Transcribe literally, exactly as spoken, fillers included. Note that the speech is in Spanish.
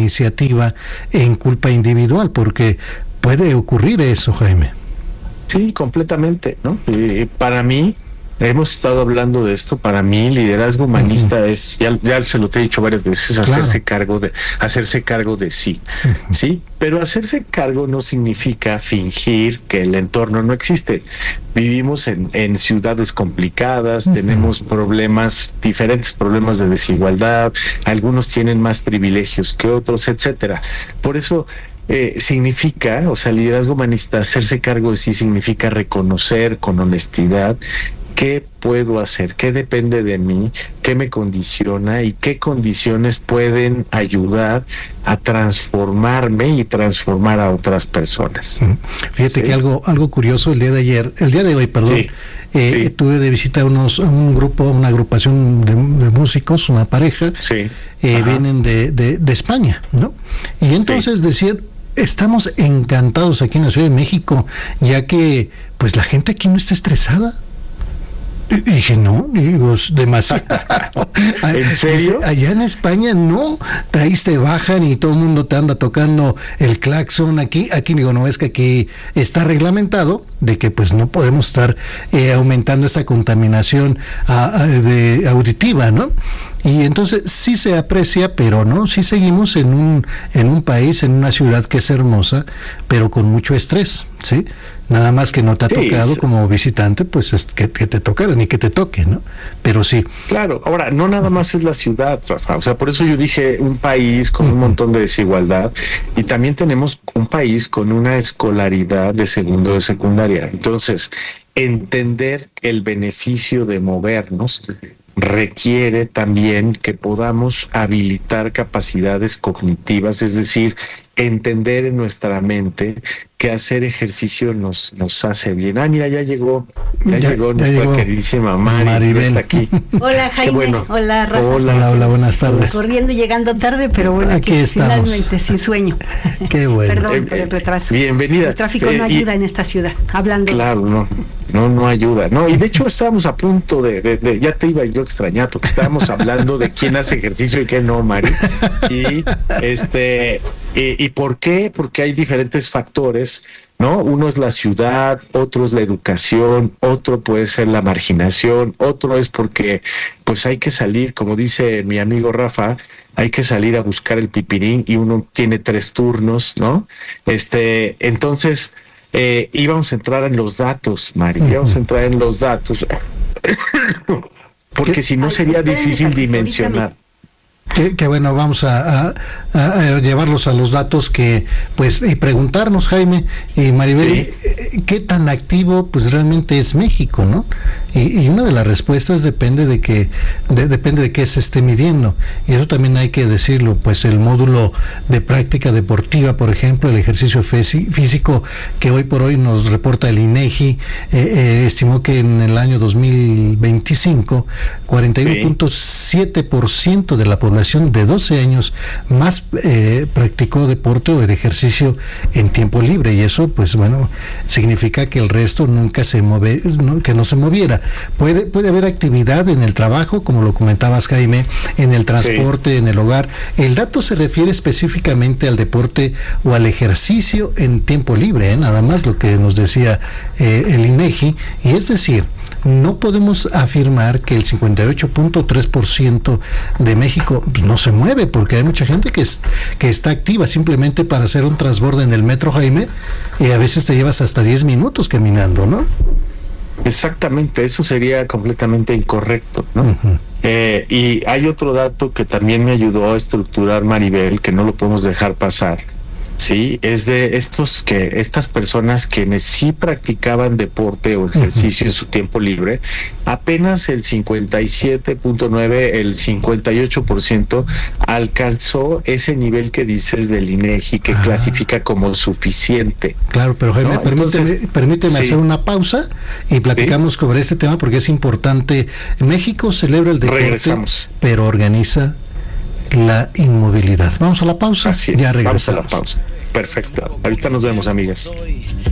iniciativa en culpa individual, porque puede ocurrir eso, Jaime. Sí, completamente, ¿no? Eh, para mí, hemos estado hablando de esto, para mí liderazgo humanista uh-huh. es, ya, ya se lo he dicho varias veces, hacerse claro. cargo de, hacerse cargo de sí, uh-huh. ¿sí? Pero hacerse cargo no significa fingir que el entorno no existe. Vivimos en, en ciudades complicadas, uh-huh. tenemos problemas, diferentes problemas de desigualdad, algunos tienen más privilegios que otros, etcétera. Por eso, Eh, significa, o sea, liderazgo humanista, hacerse cargo de sí significa reconocer con honestidad qué puedo hacer, qué depende de mí, qué me condiciona y qué condiciones pueden ayudar a transformarme y transformar a otras personas. Fíjate ¿Sí? que algo algo curioso el día de ayer, el día de hoy, perdón, sí. Eh, sí. tuve de visita unos un grupo, una agrupación de, de músicos, una pareja, sí. eh, vienen de, de, de España, ¿no? Y entonces sí. decían, estamos encantados aquí en la Ciudad de México, ya que pues la gente aquí no está estresada. Y dije, no, digo, demasiado. ¿En serio? Allá en España no, ahí te bajan y todo el mundo te anda tocando el claxon. Aquí, aquí digo, no, es que aquí está reglamentado de que pues no podemos estar eh, aumentando esta contaminación a, a, de auditiva, ¿no? Y entonces sí se aprecia, pero no, sí seguimos en un en un país, en una ciudad que es hermosa, pero con mucho estrés, ¿sí? Nada más que no te ha sí, tocado como visitante, pues es que, que te tocara, ni que te toque, ¿no? Pero sí. Claro, ahora, no nada más es la ciudad, Rafa, o sea, por eso yo dije un país con un montón de desigualdad, y también tenemos un país con una escolaridad de segundo de secundaria. Entonces, entender el beneficio de movernos requiere también que podamos habilitar capacidades cognitivas, es decir, entender en nuestra mente que hacer ejercicio nos nos hace bien. Ah, mira, ya llegó, ya, ya llegó ya nuestra llegó queridísima Mari, Maribel. Está aquí. Hola, Jaime. Bueno. Hola, Rafa. Hola, hola, hola, buenas tardes. Corriendo y llegando tarde, pero bueno, aquí estamos. Finalmente sin sueño. Qué bueno. Perdón eh, por el retraso. Bienvenida. El tráfico eh, no ayuda y, en esta ciudad, hablando. Claro, no, no, no ayuda. No, y de hecho estábamos a punto de, de, de ya te iba yo a extrañar, porque estábamos hablando de quién hace ejercicio y quién no, Mari. Y este, y, y por qué, porque hay diferentes factores, ¿no? Uno es la ciudad, otro es la educación, otro puede ser la marginación, otro es porque pues hay que salir, como dice mi amigo Rafa, hay que salir a buscar el pipirín y uno tiene tres turnos, ¿no? Este, entonces, eh, íbamos a entrar en los datos, Mari, uh-huh. íbamos a entrar en los datos, porque si no sería Ay, difícil dimensionar. Que, que bueno, vamos a, a, a llevarlos a los datos que, pues, y preguntarnos, Jaime y Maribel, sí. ¿qué tan activo, pues, realmente es México, no? Y, y una de las respuestas depende de que, de, depende de qué se esté midiendo, y eso también hay que decirlo, pues, el módulo de práctica deportiva, por ejemplo, el ejercicio físico que hoy por hoy nos reporta el INEGI, eh, eh, estimó que en el año dos mil veinticinco, cuarenta y uno punto siete por ciento de la población de doce años más eh, practicó deporte o el ejercicio en tiempo libre, y eso pues bueno significa que el resto nunca se mueve, no, que no se moviera. Puede, puede haber actividad en el trabajo, como lo comentabas, Jaime, en el transporte, sí. en el hogar. El dato se refiere específicamente al deporte o al ejercicio en tiempo libre, ¿eh? Nada más lo que nos decía eh, el INEGI, y es decir, no podemos afirmar que el cincuenta y ocho punto tres por ciento de México pues, no se mueve, porque hay mucha gente que, es, que está activa simplemente para hacer un transborde en el metro, Jaime, y a veces te llevas hasta diez minutos caminando, ¿no? Exactamente, eso sería completamente incorrecto, ¿no? Uh-huh. Eh, y hay otro dato que también me ayudó a estructurar Maribel, que no lo podemos dejar pasar. Sí, es de estos que estas personas quienes sí practicaban deporte o ejercicio en su tiempo libre, apenas el cincuenta y siete punto nueve, el cincuenta y ocho por ciento alcanzó ese nivel que dices del INEGI que ah. clasifica como suficiente. Claro, pero Jaime, ¿no? permíteme, Entonces, permíteme sí. hacer una pausa y platicamos ¿Sí? sobre este tema porque es importante. México celebra el deporte, Regresamos. pero organiza la inmovilidad. Vamos a la pausa. Así es, ya regresamos. Vamos a la pausa. Perfecto. Ahorita nos vemos, amigas.